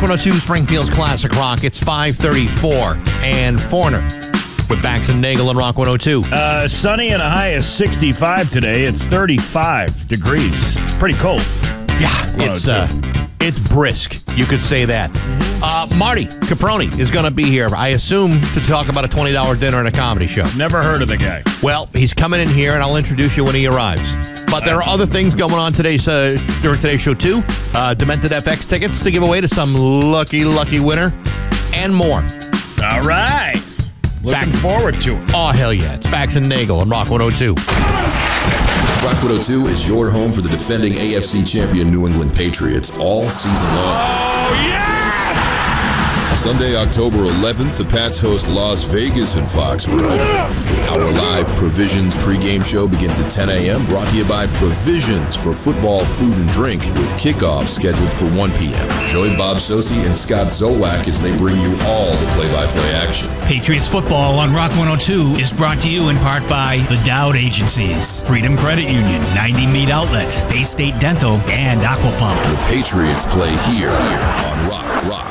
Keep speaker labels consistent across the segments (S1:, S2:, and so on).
S1: Rock 102, Springfield's Classic Rock. It's 5:34, and Foreigner with Bax and Nagel and Rock 102.
S2: Sunny and a high of 65 today. It's 35 degrees. Pretty cold.
S1: Yeah, it's brisk. You could say that. Marty Caproni is going to be here, I assume, to talk about a $20 dinner and a comedy show.
S2: Never heard of the guy.
S1: Well, he's coming in here, and I'll introduce you when he arrives. But there are other things going on during today's show, too. Demented FX tickets to give away to some lucky winner, and more.
S2: All right. Looking forward to it.
S1: Oh, hell yeah. It's Bax and Nagel on Rock 102.
S3: Rock 102 is your home for the defending AFC champion New England Patriots all season long.
S2: Oh, yeah!
S3: Sunday, October 11th, the Pats host Las Vegas in Foxborough. Our live Provisions pregame show begins at 10 a.m., brought to you by Provisions for football, food, and drink, with kickoff scheduled for 1 p.m. Join Bob Sosi and Scott Zolak as they bring you all the play-by-play action.
S4: Patriots football on Rock 102 is brought to you in part by the Dowd Agencies, Freedom Credit Union, 90 Meat Outlet, Bay State Dental, and Aquapump.
S3: The Patriots play here on Rock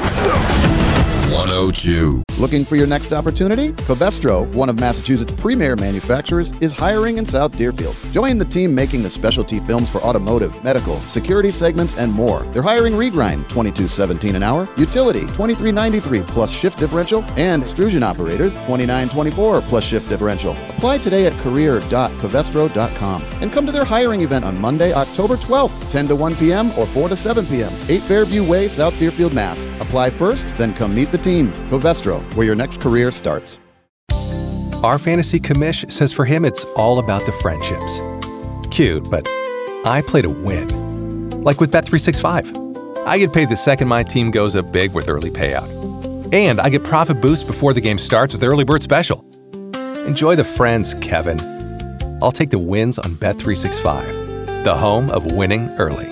S3: 102.
S5: Looking for your next opportunity? Covestro, one of Massachusetts' premier manufacturers, is hiring in South Deerfield. Join the team making the specialty films for automotive, medical, security segments, and more. They're hiring regrind, $22.17 an hour, utility, $23.93 plus shift differential, and extrusion operators, $29.24 plus shift differential. Apply today at career.covestro.com and come to their hiring event on Monday, October 12th, 10 to 1 p.m. or 4 to 7 p.m., 8 Fairview Way, South Deerfield, Mass. Apply first, then come meet the team. Covestro, where your next career starts.
S6: Our fantasy commish says for him it's all about the friendships. Cute, but I play to win. Like with Bet365. I get paid the second my team goes up big with early payout. And I get profit boost before the game starts with Early Bird Special. Enjoy the friends, Kevin. I'll take the wins on Bet365, the home of winning early.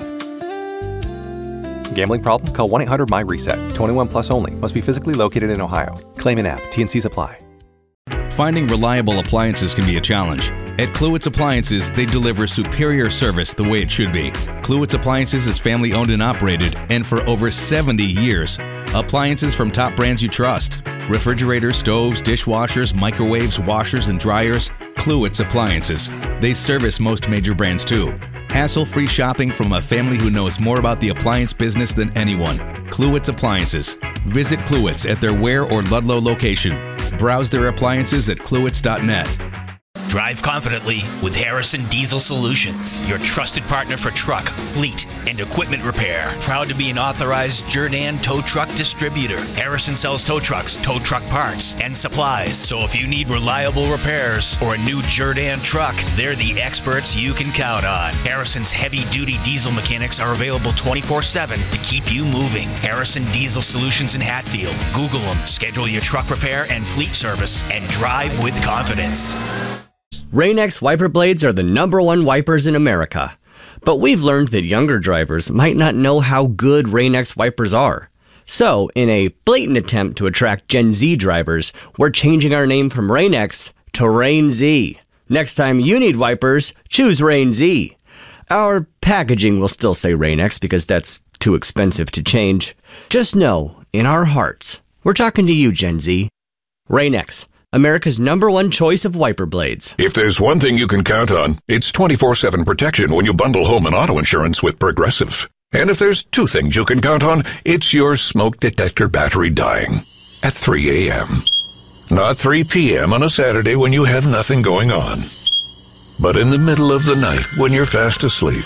S6: Gambling problem? Call 1-800-MY-RESET. 21 plus only. Must be physically located in Ohio. Claim in app. T&Cs apply.
S7: Finding reliable appliances can be a challenge. At Kluwitz Appliances, they deliver superior service the way it should be. Kluwitz Appliances is family owned and operated, and for over 70 years. Appliances from top brands you trust. Refrigerators, stoves, dishwashers, microwaves, washers, and dryers. Kluwitz Appliances. They service most major brands too. Hassle-free shopping from a family who knows more about the appliance business than anyone. Kluwitz Appliances. Visit Kluwitz at their Ware or Ludlow location. Browse their appliances at kluwitz.net.
S4: Drive confidently with Harrison Diesel Solutions, your trusted partner for truck, fleet, and equipment repair. Proud to be an authorized Jerr-Dan tow truck distributor. Harrison sells tow trucks, tow truck parts, and supplies. So if you need reliable repairs or a new Jerr-Dan truck, they're the experts you can count on. Harrison's heavy-duty diesel mechanics are available 24/7 to keep you moving. Harrison Diesel Solutions in Hatfield. Google them, schedule your truck repair and fleet service, and drive with confidence.
S8: Rain-X wiper blades are the #1 wipers in America. But we've learned that younger drivers might not know how good Rain-X wipers are. So, in a blatant attempt to attract Gen Z drivers, we're changing our name from Rain-X to Rain-Z. Next time you need wipers, choose Rain-Z. Our packaging will still say Rain-X because that's too expensive to change. Just know, in our hearts, we're talking to you, Gen Z. Rain-X, America's #1 choice of wiper blades.
S9: If there's one thing you can count on, it's 24/7 protection when you bundle home and auto insurance with Progressive. And if there's two things you can count on, it's your smoke detector battery dying at 3 a.m. Not 3 p.m. on a Saturday when you have nothing going on, but in the middle of the night when you're fast asleep.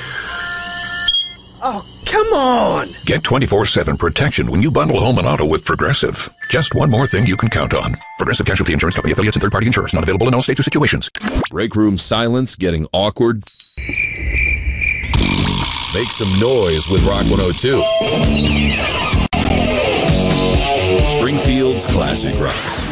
S10: Oh, come on!
S9: Get 24/7 protection when you bundle home and auto with Progressive. Just one more thing you can count on. Progressive Casualty Insurance Company, affiliates, and third-party insurers. Not available in all states or situations.
S3: Break room silence getting awkward? Make some noise with Rock 102. Springfield's Classic Rock.